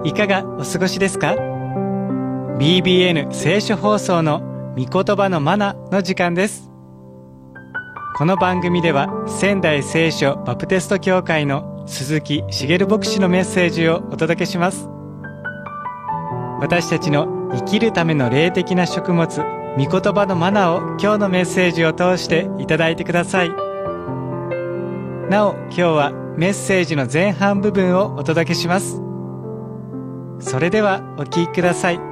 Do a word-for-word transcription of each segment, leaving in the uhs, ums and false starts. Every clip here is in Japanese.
いかがお過ごしですか？ ビービーエヌ 聖書放送の御言葉のマナの時間です。この番組では仙台聖書バプテスト教会の鈴木茂牧師のメッセージをお届けします。私たちの生きるための霊的な食物、御言葉のマナを今日のメッセージを通していただいてください。なお、今日はメッセージの前半部分をお届けします。それではお聞きください。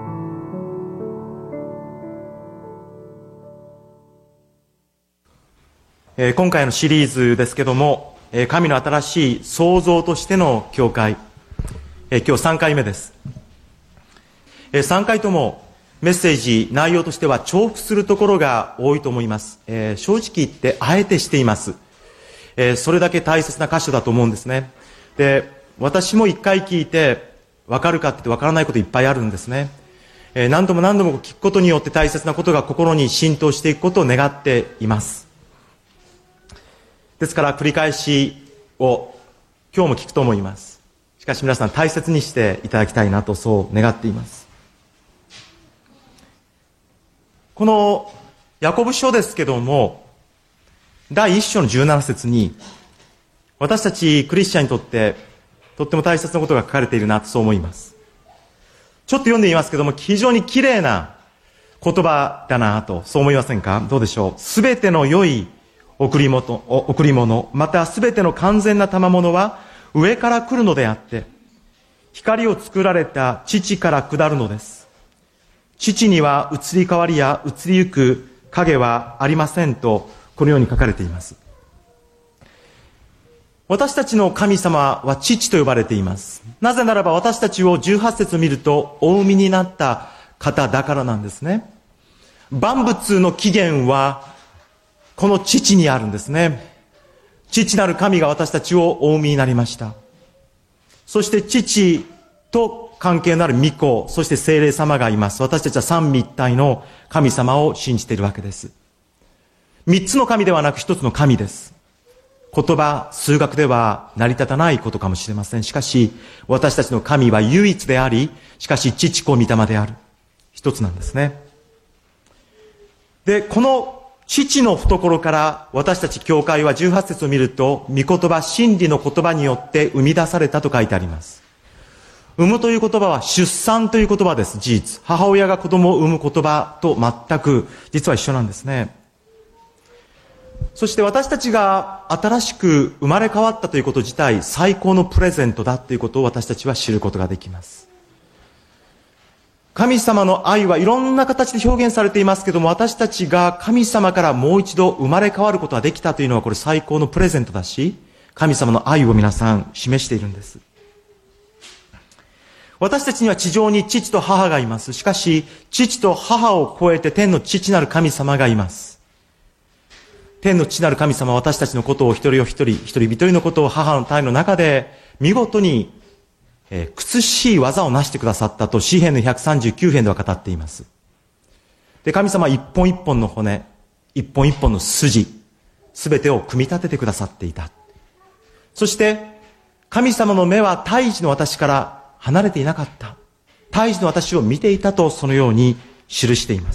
えー、今回のシリーズですけども、えー、神の新しい創造としての教会、えー、今日さんかいめです。えー、さんかいともメッセージ内容としては重複するところが多いと思います。えー、正直言ってあえてしています。えー、それだけ大切な箇所だと思うんですね。で、私も一回聞いて分かるかって言って分からないこといっぱいあるんですね。えー、何度も何度も聞くことによって大切なことが心に浸透していくことを願っています。ですから繰り返しを今日も聞くと思います。しかし皆さん大切にしていただきたいなとそう願っています。このヤコブ書ですけども、だいいっ章のじゅうなな節に私たちクリスチャンにとってとっても大切なことが書かれているなとそう思います。ちょっと読んでみますけども、非常に綺麗な言葉だなとそう思いませんか？どうでしょう。すべての良い贈り物、贈り物、またすべての完全な賜物は上から来るのであって、光を作られた父から下るのです。父には移り変わりや移りゆく影はありませんと、このように書かれています。私たちの神様は父と呼ばれています。なぜならば私たちをじゅうはち節見るとお産みになった方だからなんですね。万物の起源はこの父にあるんですね。父なる神が私たちをお産みになりました。そして父と関係のある御子、そして聖霊様がいます。私たちは三位一体の神様を信じているわけです。三つの神ではなく一つの神です。言葉、数学では成り立たないことかもしれません。しかし、私たちの神は唯一であり、しかし父子御霊である。一つなんですね。で、この父の懐から私たち教会はじゅうはち節を見ると、御言葉、真理の言葉によって生み出されたと書いてあります。産むという言葉は出産という言葉です。事実。母親が子供を産む言葉と全く実は一緒なんですね。そして私たちが新しく生まれ変わったということ自体、最高のプレゼントだということを私たちは知ることができます。神様の愛はいろんな形で表現されていますけども、私たちが神様からもう一度生まれ変わることができたというのはこれ最高のプレゼントだし、神様の愛を皆さん示しているんです。私たちには地上に父と母がいます。しかし、父と母を超えて天の父なる神様がいます。天の父なる神様は私たちのことを一人お一人、一人一人のことを母の胎の中で見事にえー、苦しい技を成してくださったと詩編のひゃくさんじゅうきゅう編では語っています。で、神様は一本一本の骨、一本一本の筋、すべてを組み立ててくださっていた。そして、神様の目は胎児の私から離れていなかった。胎児の私を見ていたとそのように記しています。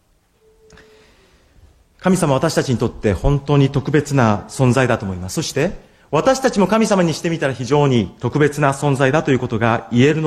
神様は私たちにとって本当に特別な存在だと思います。そして、私たちも神様にしてみたら非常に特別な存在だということが言えるの